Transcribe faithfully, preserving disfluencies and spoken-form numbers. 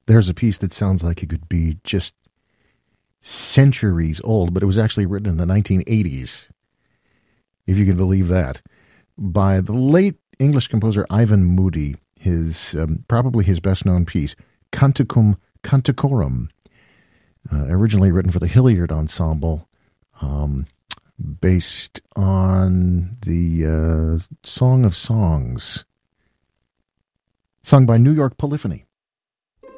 there's a piece that sounds like it could be just centuries old, but it was actually written in the nineteen eighties, if you can believe that, by the late English composer Ivan Moody, his um, probably his best-known piece, Canticum Canticorum, uh, originally written for the Hilliard Ensemble, um, based on the uh, Song of Songs, sung by New York Polyphony.